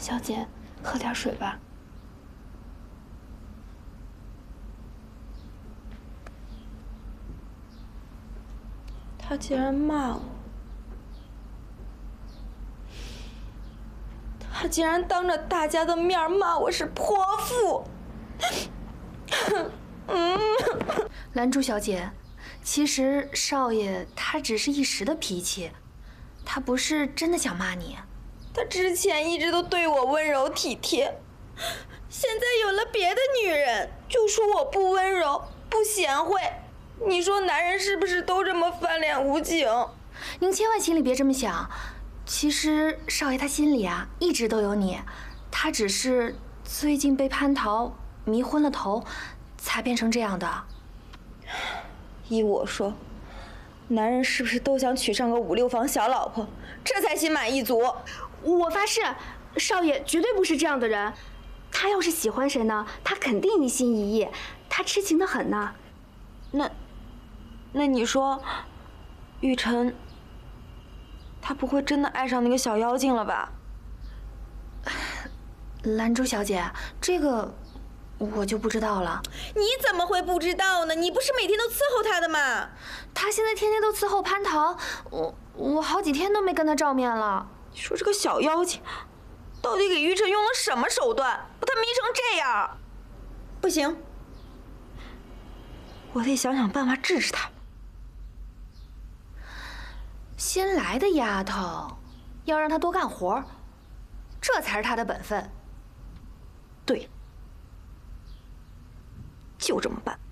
小姐，喝点水吧。他竟然骂我，他竟然当着大家的面骂我是泼妇。 兰珠小姐，其实少爷他只是一时的脾气，他不是真的想骂你。 他之前一直都对我温柔体贴，现在有了别的女人，就说我不温柔、不贤惠。你说男人是不是都这么翻脸无情？ 您千万心里别这么想，其实少爷他心里啊一直都有你，他只是最近被蟠桃迷昏了头，才变成这样的。 依我说，男人是不是都想娶上个5、6房小老婆，这才心满意足？ 我发誓，少爷绝对不是这样的人。他要是喜欢谁呢，他肯定一心一意，他痴情的很呢。 那你说，玉晨，他不会真的爱上那个小妖精了吧？ 兰珠小姐，这个我就不知道了。 你怎么会不知道呢？你不是每天都伺候他的吗？ 他现在天天都伺候蟠桃，我好几天都没跟他照面了。 你说这个小妖精，到底给玉晨用了什么手段，把他迷成这样？不行，我得想想办法治治他。 新来的丫头，要让她多干活，这才是她的本分。 对，就这么办。